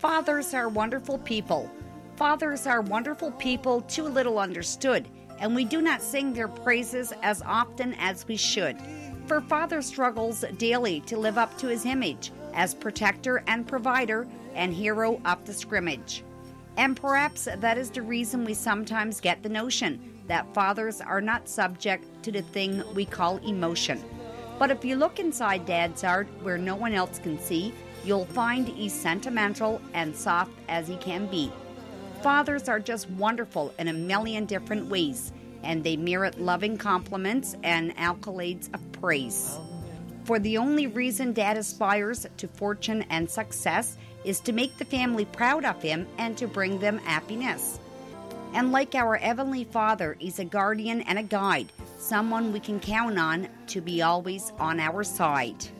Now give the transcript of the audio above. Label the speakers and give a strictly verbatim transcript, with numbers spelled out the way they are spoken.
Speaker 1: Fathers are wonderful people. Fathers are wonderful people too little understood, and we do not sing their praises as often as we should. For father struggles daily to live up to his image as protector and provider and hero of the scrimmage. And perhaps that is the reason we sometimes get the notion that fathers are not subject to the thing we call emotion. But if you look inside Dad's heart where no one else can see, you'll find he's sentimental and soft as he can be. Fathers are just wonderful in a million different ways, and they merit loving compliments and accolades of praise. For the only reason Dad aspires to fortune and success is to make the family proud of him and to bring them happiness. And like our Heavenly Father, he's a guardian and a guide, someone we can count on to be always on our side.